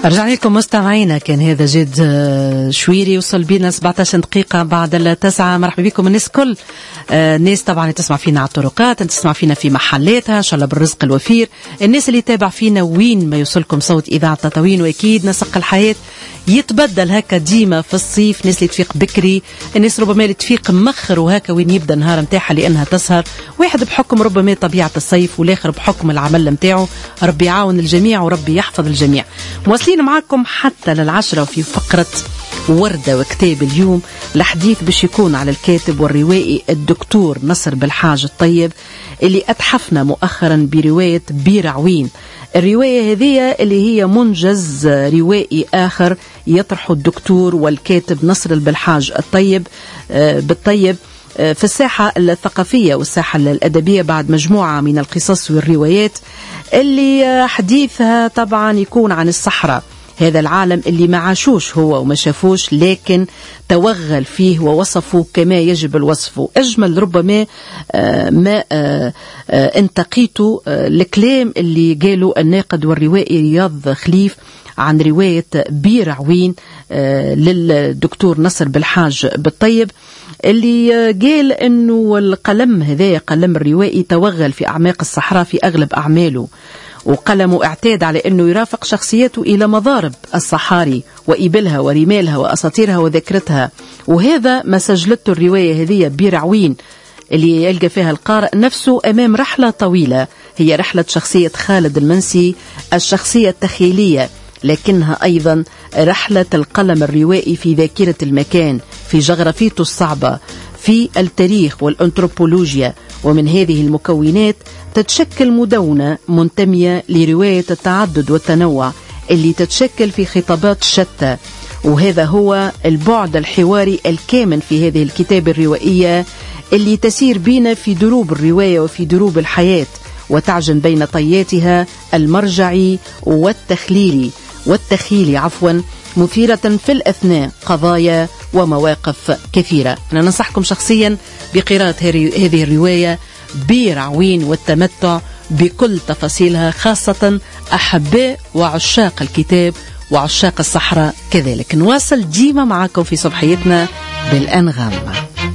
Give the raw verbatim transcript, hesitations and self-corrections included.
رجعنا لكم مستمعينا، كان هذا جد شويري وصل بينا سبعة عشر دقيقة بعد التاسعة. مرحبا بكم الناس كل الناس طبعا تسمع فينا على الطرقات، تسمع فينا في محلاتها ان شاء الله بالرزق الوفير، الناس اللي تابع فينا وين ما يوصلكم صوت إذاعة تطاوين. واكيد نسق الحياة يتبدل هكا ديما في الصيف، ناس اللي تفيق بكري، الناس ربما اللي تفيق مخر وهكا وين يبدا النهار نتاعها لانها تسهر، واحد بحكم ربما طبيعة الصيف والاخر بحكم العمل نتاعو. ربي يعاون الجميع وربي يحفظ الجميع. مواصلين معكم حتى للعشرة في فقرة وردة وكتاب اليوم. الحديث باش يكون على الكاتب والروائي الدكتور نصر بالحاج الطيب اللي أتحفنا مؤخرا برواية بيرعوين. الرواية هذه اللي هي منجز روائي آخر يطرحه الدكتور والكاتب نصر بالحاج الطيب بالطيب في الساحة الثقافية والساحة الأدبية بعد مجموعة من القصص والروايات اللي حديثها طبعا يكون عن الصحراء، هذا العالم اللي ما عاشوش هو وما شافوش لكن توغل فيه ووصفه كما يجب الوصف. أجمل ربما ما انتقيته الكلام اللي قالوا الناقد والروائي رياض خليف عن رواية بيرعوين للدكتور نصر بالحاج بالطيب، اللي قال انه القلم هذا قلم الروائي توغل في أعماق الصحراء في أغلب أعماله، وقلمه اعتاد على أنه يرافق شخصياته إلى مضارب الصحاري وإبلها ورمالها وأساطيرها وذكرتها. وهذا ما سجلته الرواية هذه بيرعوين اللي يلقى فيها القارئ نفسه أمام رحلة طويلة، هي رحلة شخصية خالد المنسي، الشخصية التخيلية، لكنها أيضا رحلة القلم الروائي في ذاكرة المكان، في جغرافيته الصعبة، في التاريخ والأنثروبولوجيا. ومن هذه المكونات تتشكل مدونة منتمية لرواية التعدد والتنوع اللي تتشكل في خطابات شتى. وهذا هو البعد الحواري الكامن في هذه الكتاب الروائية اللي تسير بينا في دروب الرواية وفي دروب الحياة، وتعجن بين طياتها المرجعي والتخليلي والتخيلي عفوا، مثيرة في الأثناء قضايا ومواقف كثيرة. أنا ننصحكم شخصيا بقراءة هذه الرواية بيرعوين والتمتع بكل تفاصيلها، خاصة أحباء وعشاق الكتاب وعشاق الصحراء كذلك. نواصل ديما معكم في صبحيتنا بالأنغام.